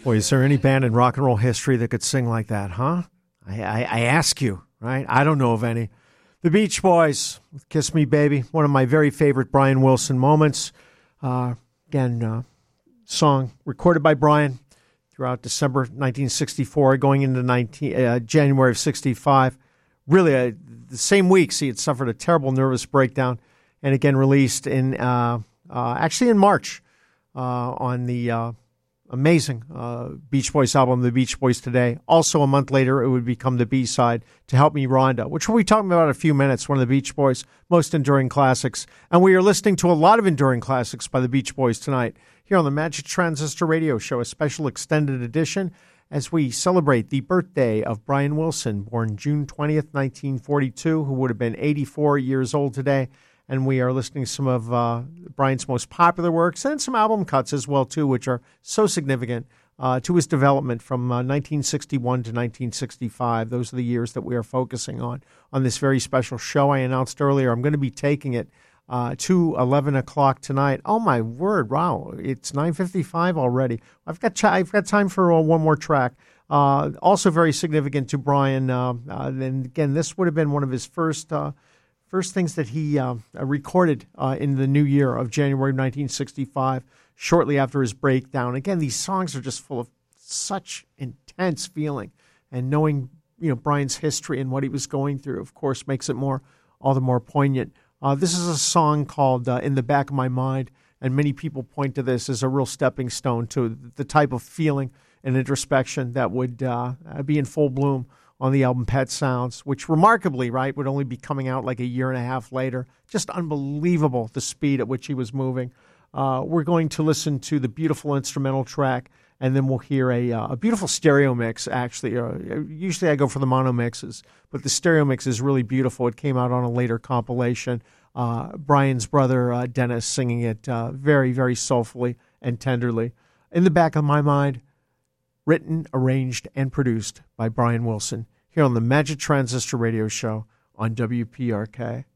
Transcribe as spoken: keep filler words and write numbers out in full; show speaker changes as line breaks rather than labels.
Boy, is there any band in rock and roll history that could sing like that, huh? I, I, I ask you, right? I don't know of any. The Beach Boys, Kiss Me Baby, one of my very favorite Brian Wilson moments. Uh, again, uh, song recorded by Brian throughout December nineteen sixty-four, going into nineteen, uh, January of sixty-five. Really, uh, the same weeks he had suffered a terrible nervous breakdown, and again released in uh, uh, actually in March uh, on the uh, amazing uh, Beach Boys album, The Beach Boys Today. Also, a month later, it would become the B-side to Help Me Rhonda, which we'll be talking about in a few minutes, one of the Beach Boys' most enduring classics. And we are listening to a lot of enduring classics by the Beach Boys tonight here on the Magic Transistor Radio Show, a special extended edition as we celebrate the birthday of Brian Wilson, born June twentieth, nineteen forty-two, who would have been eighty-four years old today. And we are listening to some of uh, Brian's most popular works and some album cuts as well, too, which are so significant uh, to his development from uh, nineteen sixty-one to nineteen sixty-five. Those are the years that we are focusing on on this very special show. I announced earlier I'm going to be taking it uh, to eleven o'clock tonight. Oh, my word. Wow. It's nine fifty-five already. I've got, ch- I've got time for uh, one more track. Uh, also very significant to Brian. Uh, uh, and again, this would have been one of his first uh, First things that he uh, recorded uh, in the new year of January nineteen sixty-five, shortly after his breakdown. Again, these songs are just full of such intense feeling, and knowing you know Brian's history and what he was going through, of course, makes it more all the more poignant. Uh, this is a song called uh, "In the Back of My Mind," and many people point to this as a real stepping stone to the type of feeling and introspection that would uh, be in full bloom on the album Pet Sounds, which remarkably, right, would only be coming out like a year and a half later. Just unbelievable, the speed at which he was moving. Uh, we're going to listen to the beautiful instrumental track, and then we'll hear a, uh, a beautiful stereo mix, actually. Uh, usually I go for the mono mixes, but the stereo mix is really beautiful. It came out on a later compilation. Uh, Brian's brother, uh, Dennis, singing it uh, very, very soulfully and tenderly. In the Back of My Mind, written, arranged, and produced by Brian Wilson here on the Magic Transistor Radio Show on W P R K.